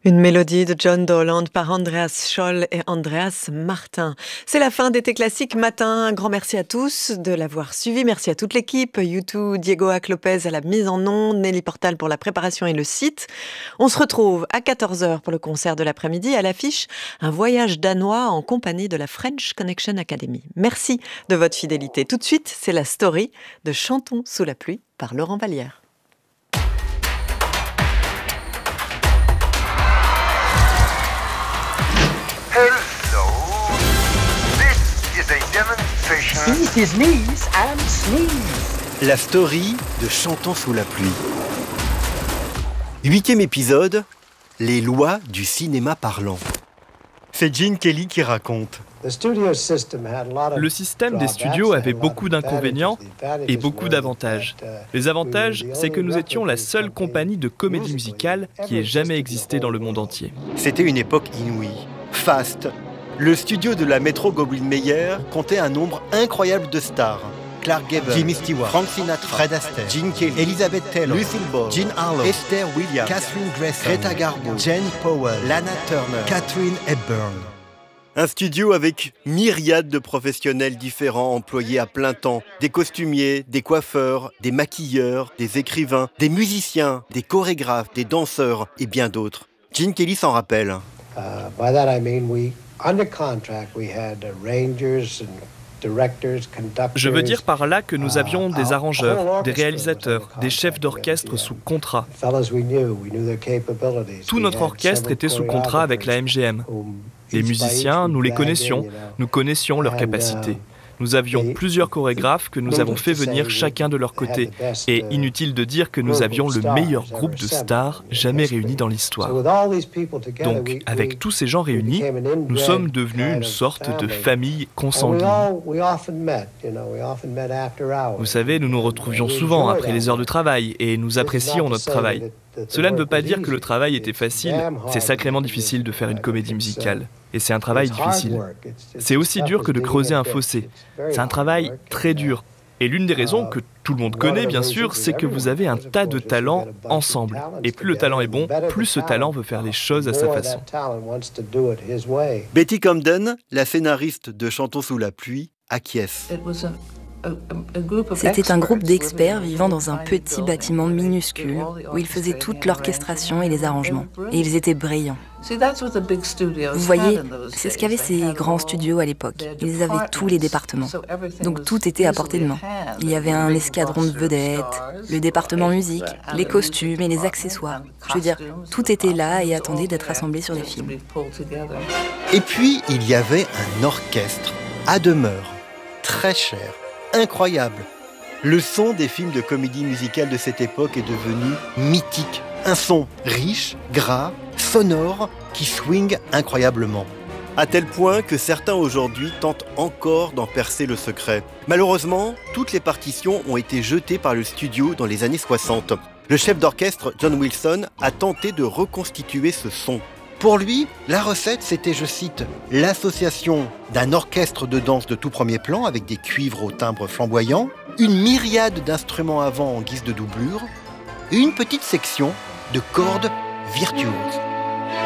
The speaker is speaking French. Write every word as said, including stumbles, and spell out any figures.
Une mélodie de John Dowland par Andreas Scholl et Andreas Martin. C'est la fin d'Été Classique Matin. Un grand merci à tous de l'avoir suivi. Merci à toute l'équipe. YouTube, Diego Ac-Lopez à la mise en onde, Nelly Portal pour la préparation et le site. On se retrouve à quatorze heures pour le concert de l'après-midi. À l'affiche, un voyage danois en compagnie de la French Connection Academy. Merci de votre fidélité. Tout de suite, c'est la story de Chantons sous la pluie par Laurent Vallière. Hello, this is a demonstration. Eat his knees and sneeze. La story de Chantons sous la pluie. Huitième épisode, les lois du cinéma parlant. C'est Gene Kelly qui raconte. Le système des studios avait beaucoup d'inconvénients et beaucoup d'avantages. Les avantages, c'est que nous étions la seule compagnie de comédie musicale qui ait jamais existé dans le monde entier. C'était une époque inouïe. Fast. Le studio de la Metro-Goldwyn-Mayer comptait un nombre incroyable de stars. Clark Gable, Jimmy Stewart, Frank Sinatra, Fred Astaire, Gene Kelly, Elizabeth Taylor, Lucille Ball, Jean Harlow, Esther Williams, Catherine Grayson, Greta Garbo, Jane Powell, Lana Turner, Katharine Hepburn. Un studio avec myriades de professionnels différents employés à plein temps. Des costumiers, des coiffeurs, des maquilleurs, des écrivains, des musiciens, des chorégraphes, des danseurs et bien d'autres. Gene Kelly s'en rappelle. Uh, by that I mean we, under contract, we had arrangers and directors, conductors. Je veux dire par là que nous avions des arrangeurs, des réalisateurs, des chefs d'orchestre sous contrat. Tout notre orchestre était sous contrat avec la M G M. Les musiciens, nous les connaissions, nous connaissions leurs capacités. Nous avions plusieurs chorégraphes que nous avons fait venir chacun de leur côté. Et inutile de dire que nous avions le meilleur groupe de stars jamais réunis dans l'histoire. Donc, avec tous ces gens réunis, nous sommes devenus une sorte de famille consanguine. Vous savez, nous nous retrouvions souvent après les heures de travail et nous apprécions notre travail. Cela ne veut pas dire que le travail était facile. C'est sacrément difficile de faire une comédie musicale. Et c'est un travail difficile. C'est aussi dur que de creuser un fossé. C'est un travail très dur. Et l'une des raisons que tout le monde connaît, bien sûr, c'est que vous avez un tas de talents ensemble. Et plus le talent est bon, plus ce talent veut faire les choses à sa façon. Betty Comden, la scénariste de Chantons sous la pluie, acquiesce. C'était un groupe d'experts vivant dans un petit bâtiment minuscule où ils faisaient toute l'orchestration et les arrangements. Et ils étaient brillants. Vous voyez, c'est ce qu'avaient ces grands studios à l'époque. Ils avaient tous les départements. Donc tout était à portée de main. Il y avait un escadron de vedettes, le département musique, les costumes et les accessoires. Je veux dire, tout était là et attendait d'être assemblé sur les films. Et puis, il y avait un orchestre, à demeure, très cher. Incroyable. Le son des films de comédie musicale de cette époque est devenu mythique. Un son riche, gras, sonore, qui swing incroyablement. À tel point que certains aujourd'hui tentent encore d'en percer le secret. Malheureusement, toutes les partitions ont été jetées par le studio dans les années soixante. Le chef d'orchestre, John Wilson, a tenté de reconstituer ce son. Pour lui, la recette, c'était, je cite, « l'association d'un orchestre de danse de tout premier plan avec des cuivres au timbre flamboyant, une myriade d'instruments à vent en guise de doublure, et une petite section de cordes virtuoses. »